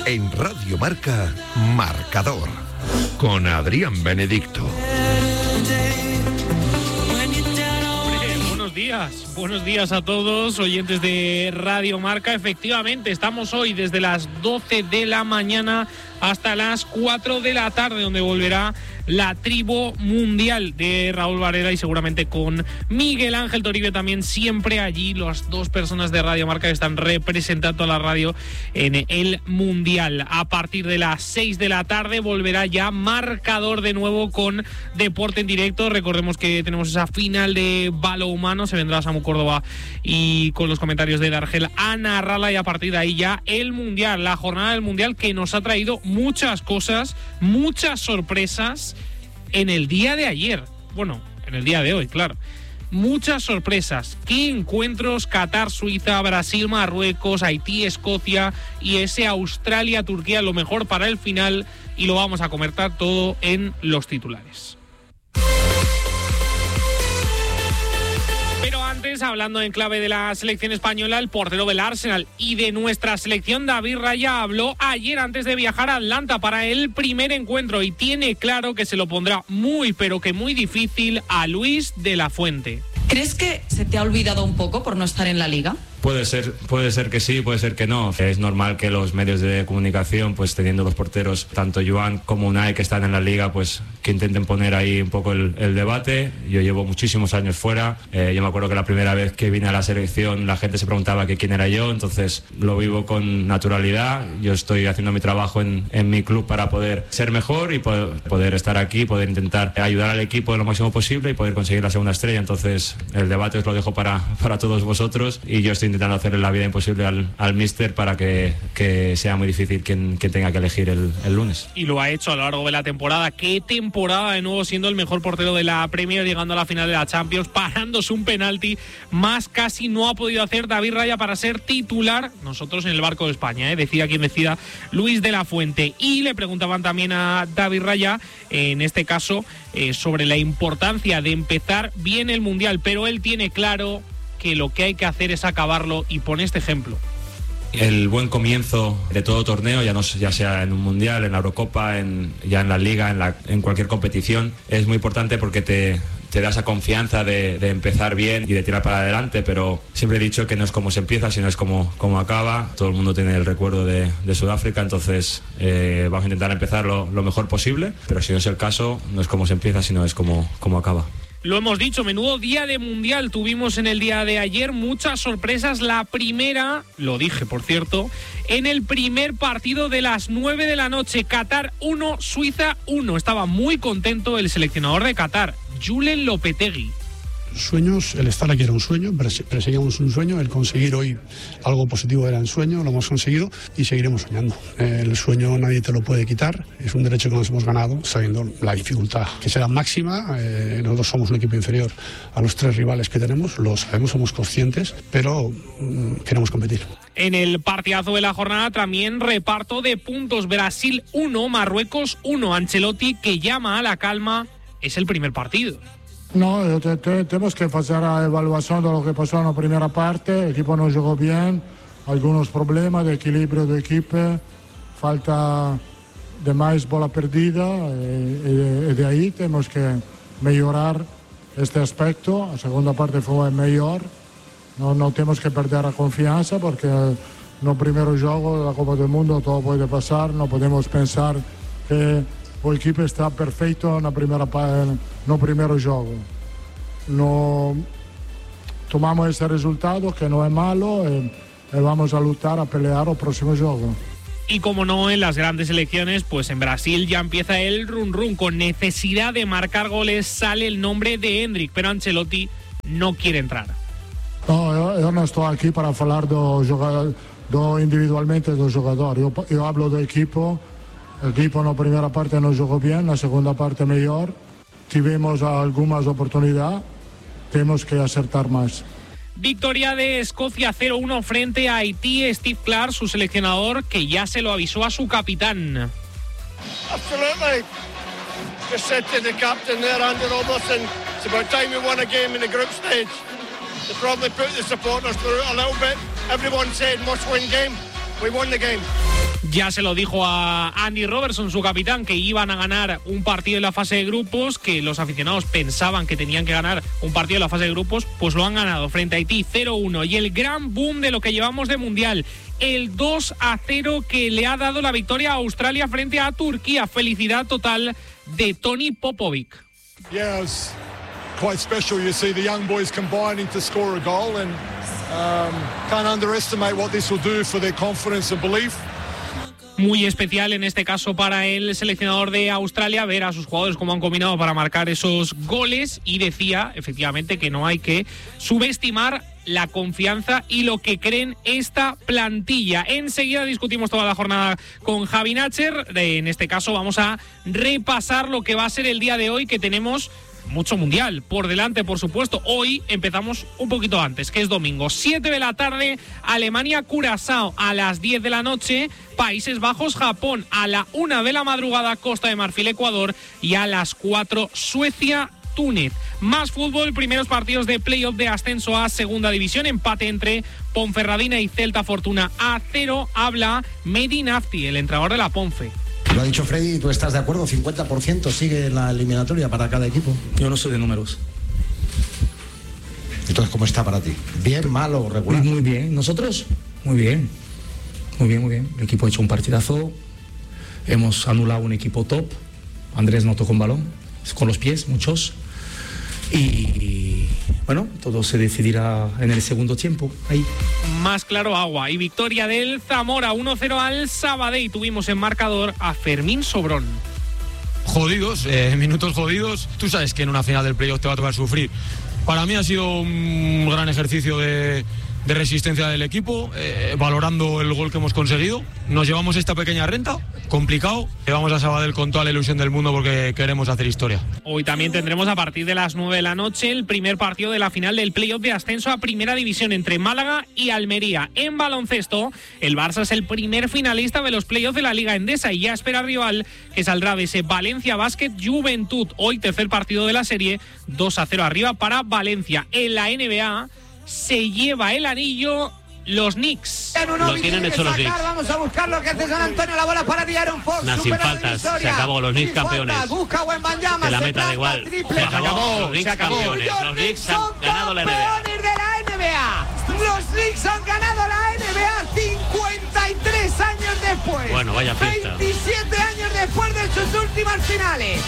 En Radio Marca, Marcador, con Adrián Benedicto. Buenos días a todos, oyentes de Radio Marca. Efectivamente, estamos hoy desde las 12 de la mañana hasta las 4 de la tarde, donde volverá la tribu mundial de Raúl Varela y seguramente con Miguel Ángel Toribio también, siempre allí, las dos personas de Radio Marca que están representando a la radio en el mundial. A partir de las 6 de la tarde volverá ya Marcador de nuevo con deporte en directo. Recordemos que tenemos esa final de balonmano, se vendrá Samu Córdoba y con los comentarios de Dargel a narrarla, y a partir de ahí ya el mundial, la jornada del mundial, que nos ha traído muchas cosas, muchas sorpresas en el día de ayer, bueno, en el día de hoy, claro. Muchas sorpresas. ¿Qué encuentros? Qatar, Suiza, Brasil, Marruecos, Haití, Escocia y ese Australia-Turquía, lo mejor para el final, y lo vamos a comentar todo en los titulares. Pero antes, hablando en clave de la selección española, el portero del Arsenal y de nuestra selección, David Raya, habló ayer antes de viajar a Atlanta para el primer encuentro y tiene claro que se lo pondrá muy, pero que muy difícil a Luis de la Fuente. ¿Crees que se te ha olvidado un poco por no estar en la Liga? Puede ser que sí, puede ser que no. Es normal que los medios de comunicación, pues teniendo los porteros, tanto Joan como Unai, que están en la Liga, pues que intenten poner ahí un poco el debate. Yo llevo muchísimos años fuera. Yo me acuerdo que la primera vez que vine a la selección la gente se preguntaba que quién era yo, entonces lo vivo con naturalidad. Yo estoy haciendo mi trabajo en mi club para poder ser mejor y poder estar aquí, poder intentar ayudar al equipo de lo máximo posible y poder conseguir la segunda estrella. Entonces el debate os lo dejo para todos vosotros, y yo estoy intentando hacerle la vida imposible al míster para que sea muy difícil quien tenga que elegir el lunes. Y lo ha hecho a lo largo de la temporada. Qué temporada, de nuevo siendo el mejor portero de la Premier, llegando a la final de la Champions, parándose un penalti, más casi no ha podido hacer David Raya para ser titular. Nosotros en el barco de España, decida quien decida, Luis de la Fuente. Y le preguntaban también a David Raya, en este caso, sobre la importancia de empezar bien el Mundial, pero él tiene claro que lo que hay que hacer es acabarlo, y pone este ejemplo. El buen comienzo de todo torneo, ya sea en un mundial, en la Eurocopa, ya en la Liga, en cualquier competición, es muy importante porque te da esa confianza de empezar bien y de tirar para adelante, pero siempre he dicho que no es como se empieza, sino es como acaba. Todo el mundo tiene el recuerdo de Sudáfrica, entonces vamos a intentar empezar lo mejor posible, pero si no es el caso, no es como se empieza, sino es como acaba. Lo hemos dicho, menudo día de mundial tuvimos en el día de ayer, muchas sorpresas. La primera, lo dije por cierto, en el primer partido de las 9 de la noche, Qatar 1, Suiza 1. Estaba muy contento el seleccionador de Qatar, Julen Lopetegui. Sueños, el estar aquí era un sueño, perseguíamos un sueño, el conseguir hoy algo positivo era un sueño, lo hemos conseguido y seguiremos soñando. El sueño nadie te lo puede quitar, es un derecho que nos hemos ganado sabiendo la dificultad que será máxima. Nosotros somos un equipo inferior a los 3 rivales que tenemos, lo sabemos, somos conscientes, pero queremos competir. En el partidazo de la jornada también reparto de puntos, Brasil 1, Marruecos 1, Ancelotti, que llama a la calma, es el primer partido. No, tenemos que hacer la evaluación de lo que pasó en la primera parte. El equipo no jugó bien, algunos problemas de equilibrio de equipo, falta de más bola perdida, y de ahí tenemos que mejorar este aspecto. La segunda parte fue mejor, no tenemos que perder la confianza porque no primero juego de la Copa del Mundo todo puede pasar, no podemos pensar que el equipo está perfecto en la primera parte, no primero juego. No tomamos ese resultado que no es malo y vamos a luchar, a pelear el próximo juego. Y como no, en las grandes selecciones, pues en Brasil ya empieza el run con necesidad de marcar goles. Sale el nombre de Endrick, pero Ancelotti no quiere entrar. No, yo no estoy aquí para hablar individualmente de los jugadores. Yo hablo del equipo. El equipo en la primera parte no jugó bien, en la segunda parte mejor. Tuvimos algunas oportunidades, tenemos que acertar más. Victoria de Escocia 0-1 frente a Haití. Steve Clarke, su seleccionador, que ya se lo avisó a su capitán. Absolutely. Just said to the captain there, Andy Robertson, it's about time we won a game in the group stage. They probably put the supporters through it a little bit. Everyone said must win game. We won the game. Ya se lo dijo a Andy Robertson, su capitán, que iban a ganar un partido en la fase de grupos, que los aficionados pensaban que tenían que ganar un partido en la fase de grupos, pues lo han ganado frente a Haití 0-1. Y el gran boom de lo que llevamos de Mundial, el 2-0 que le ha dado la victoria a Australia frente a Turquía. Felicidad total de Tony Popovic. Yeah, it's quite special. You see the young boys combining to score a goal, and can't underestimate what this will do for their confidence and belief. Muy especial en este caso para el seleccionador de Australia ver a sus jugadores cómo han combinado para marcar esos goles, y decía efectivamente que no hay que subestimar la confianza y lo que creen esta plantilla. Enseguida discutimos toda la jornada con Javi Nacher. En este caso vamos a repasar lo que va a ser el día de hoy, que tenemos mucho mundial por delante, por supuesto. Hoy empezamos un poquito antes, que es domingo, 7 de la tarde, Alemania-Curazao a las 10 de la noche, Países Bajos-Japón a la 1 de la madrugada, Costa de Marfil-Ecuador, y a las 4 Suecia-Túnez. Más fútbol, primeros partidos de playoff de ascenso a segunda división, empate entre Ponferradina y Celta Fortuna a 0. Habla Mehdi Nafti, el entrenador de la Ponfe. Lo ha dicho Freddy, ¿tú estás de acuerdo? 50% sigue la eliminatoria para cada equipo. Yo no soy de números. Entonces, ¿cómo está para ti? ¿Bien, malo o regular? Muy bien. ¿Nosotros? Muy bien. Muy bien, muy bien. El equipo ha hecho un partidazo. Hemos anulado un equipo top. Andrés no tocó un balón. Con los pies, muchos. Y bueno, todo se decidirá en el segundo tiempo. Ahí. Más claro agua. Y victoria del Zamora 1-0 al Sabadell. Tuvimos en marcador a Fermín Sobrón. Jodidos, minutos jodidos. Tú sabes que en una final del playoff te va a tocar sufrir. Para mí ha sido un gran ejercicio de resistencia del equipo, valorando el gol que hemos conseguido. Nos llevamos esta pequeña renta, complicado. Vamos a Sabadell con toda la ilusión del mundo porque queremos hacer historia. Hoy también tendremos a partir de las 9 de la noche el primer partido de la final del playoff de ascenso a Primera División entre Málaga y Almería. En baloncesto, el Barça es el primer finalista de los playoffs de la Liga Endesa y ya espera rival, que saldrá de ese Valencia Basket Juventud. Hoy tercer partido de la serie, 2-0 arriba para Valencia. En la NBA se lleva el anillo los Knicks. Lo tienen hecho los Knicks. Vamos a buscar lo que hace San Antonio. La bola para Aaron Fox. Sin faltas. Se acabó. Los Knicks campeones. Busca Wembanyama. De la meta da igual. Se acabó. Los Knicks campeones. Los Knicks han ganado la NBA. Los Knicks han ganado la NBA 53 años después. Bueno, vaya fiesta. 27 años después de sus últimas finales.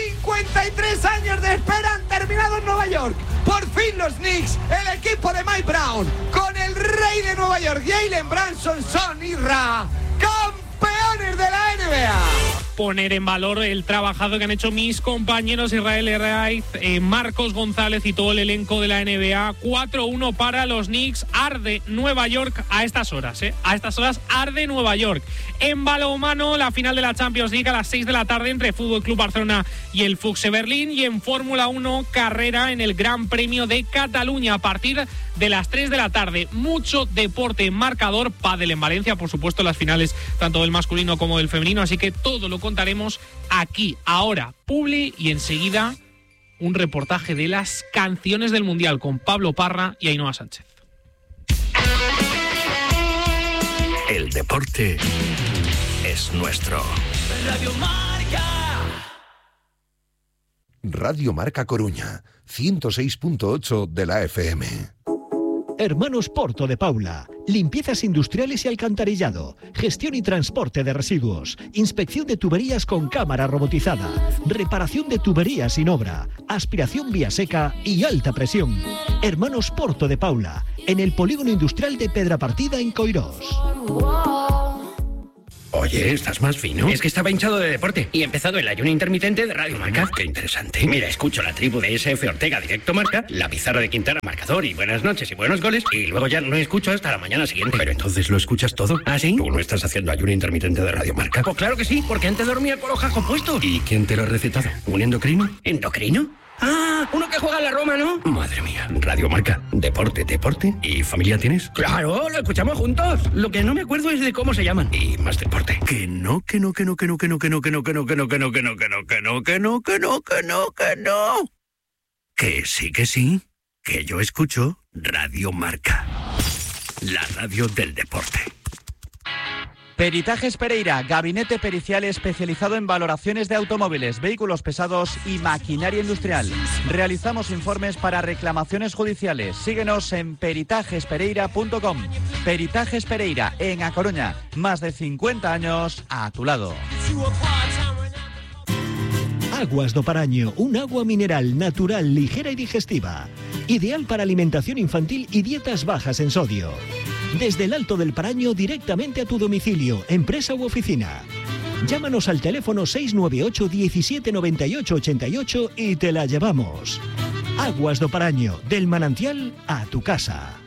53 años de espera han terminado en Nueva York. Por fin los Knicks, el equipo de Mike Brown, con el rey de Nueva York, Jalen Brunson, son Irra, campeones de la NBA. Poner en valor el trabajo que han hecho mis compañeros Israel Herraiz, Marcos González y todo el elenco de la NBA. 4-1 para los Knicks. Arde Nueva York a estas horas, A estas horas arde Nueva York. En balonmano, la final de la Champions League a las 6 de la tarde entre Fútbol Club Barcelona y el Fuxe Berlín. Y en Fórmula 1, carrera en el Gran Premio de Cataluña a partir de las 3 de la tarde. Mucho deporte, marcador, pádel en Valencia, por supuesto, las finales tanto del masculino como del femenino. Así que todo lo contaremos aquí, ahora, Publi, y enseguida un reportaje de las canciones del Mundial con Pablo Parra y Ainhoa Sánchez. El deporte es nuestro. Radio Marca. Radio Marca Coruña, 106.8 de la FM. Hermanos Porto de Paula, limpiezas industriales y alcantarillado, gestión y transporte de residuos, inspección de tuberías con cámara robotizada, reparación de tuberías sin obra, aspiración vía seca y alta presión. Hermanos Porto de Paula, en el polígono industrial de Pedrapartida en Coirós. Oye, ¿estás más fino? Es que estaba hinchado de deporte y he empezado el ayuno intermitente de Radio Marca. Qué interesante. Mira, escucho la tribu de SF Ortega Directo Marca, la pizarra de Quintana Marcador y buenas noches y buenos goles, y luego ya no escucho hasta la mañana siguiente. Pero entonces lo escuchas todo. ¿Ah, sí? ¿Tú no estás haciendo ayuno intermitente de Radio Marca? Pues claro que sí, porque antes dormía con hojas compuestos. ¿Y quién te lo ha recetado? ¿Un endocrino? ¿Endocrino? Ah, uno que juega en la Roma, ¿no? Madre mía, Radio Marca, deporte. ¿Y familia tienes? Claro, lo escuchamos juntos. Lo que no me acuerdo es de cómo se llaman. Y más deporte. Que no. Que sí. Que yo escucho Radio Marca. La radio del deporte. Peritajes Pereira, gabinete pericial especializado en valoraciones de automóviles, vehículos pesados y maquinaria industrial. Realizamos informes para reclamaciones judiciales. Síguenos en peritajespereira.com. Peritajes Pereira, en A Coruña. Más de 50 años a tu lado. Aguas do Paraño, un agua mineral natural, ligera y digestiva. Ideal para alimentación infantil y dietas bajas en sodio. Desde el Alto del Paraño directamente a tu domicilio, empresa u oficina. Llámanos al teléfono 698 17 98 88 y te la llevamos. Aguas do Paraño, del manantial a tu casa.